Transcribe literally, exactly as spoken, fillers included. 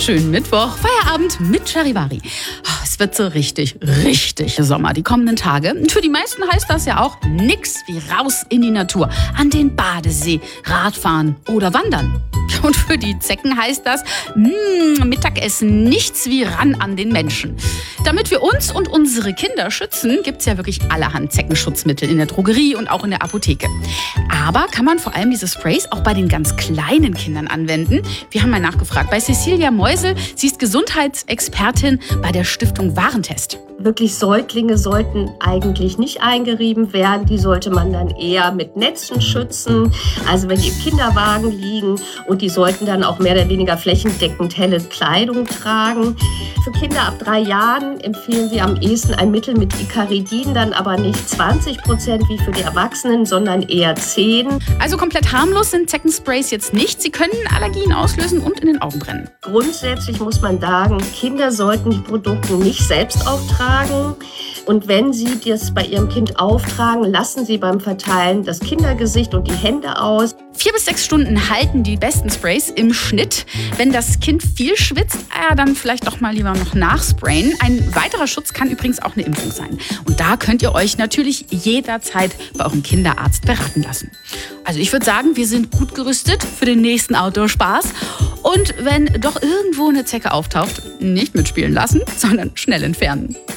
schönen Mittwoch. Feierabend mit Charivari. Es wird so richtig, richtig Sommer die kommenden Tage. Und für die meisten heißt das ja auch nix wie raus in die Natur. An den Badesee, Radfahren oder Wandern. Und für die Zecken heißt das mh, Mittagessen, nichts wie ran an den Menschen. Damit wir uns und unsere Kinder schützen, gibt es ja wirklich allerhand Zeckenschutzmittel in der Drogerie und auch in der Apotheke. Aber kann man vor allem diese Sprays auch bei den ganz kleinen Kindern anwenden? Wir haben mal nachgefragt bei Cecilia Meusel. Sie ist Gesundheitsexpertin bei der Stiftung Warentest. Wirklich Säuglinge sollten eigentlich nicht eingerieben werden. Die sollte man dann eher mit Netzen schützen. Also wenn die im Kinderwagen liegen, und die sollten dann auch mehr oder weniger flächendeckend helle Kleidung tragen. Für Kinder ab drei Jahren empfehlen wir am ehesten ein Mittel mit Icaridin, dann aber nicht zwanzig Prozent wie für die Erwachsenen, sondern eher zehn. Also komplett harmlos sind Zeckensprays jetzt nicht. Sie können Allergien auslösen und in den Augen brennen. Grundsätzlich muss man sagen, Kinder sollten die Produkte nicht selbst auftragen. Und wenn Sie das bei Ihrem Kind auftragen, lassen Sie beim Verteilen das Kindergesicht und die Hände aus. Vier bis sechs Stunden halten die besten Sprays im Schnitt. Wenn das Kind viel schwitzt, ja, dann vielleicht doch mal lieber noch nachsprayen. Ein weiterer Schutz kann übrigens auch eine Impfung sein. Und da könnt ihr euch natürlich jederzeit bei eurem Kinderarzt beraten lassen. Also ich würde sagen, wir sind gut gerüstet für den nächsten Outdoor-Spaß. Und wenn doch irgendwo eine Zecke auftaucht, nicht mitspielen lassen, sondern schnell entfernen.